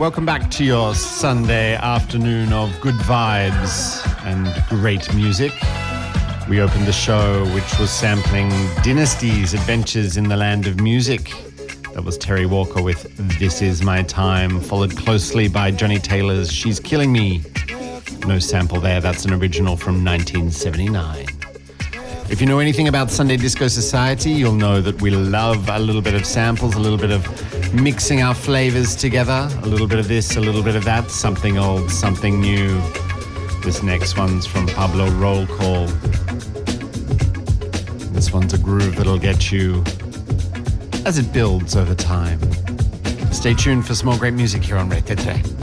Welcome back to your Sunday afternoon of good vibes and great music. We opened the show, which was sampling Dynasty's Adventures in the Land of Music. That was Terry Walker with This Is My Time, followed closely by Johnny Taylor's She's Killing Me. No sample there, that's an original from 1979. If you know anything about Sunday Disco Society, you'll know that we love a little bit of samples, a little bit of mixing our flavors together, a little bit of this, a little bit of that, something old, something new. This next one's from Pablo Roll Call. This one's a groove that'll get you as it builds over time. Stay tuned for some more great music here on Red 3.